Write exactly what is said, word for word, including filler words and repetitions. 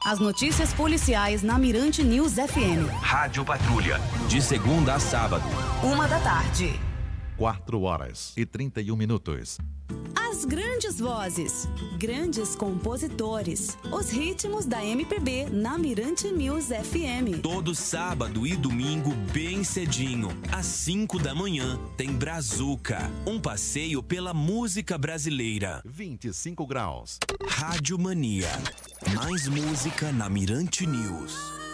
As notícias policiais na Mirante News F M. Rádio Patrulha, de segunda a sábado. Uma da tarde. Quatro horas e trinta e um minutos. As grandes vozes, grandes compositores, os ritmos da M P B na Mirante News F M. Todo sábado e domingo, bem cedinho, às cinco da manhã, tem Brazuca, um passeio pela música brasileira. vinte e cinco graus. Rádio Mania, mais música na Mirante News.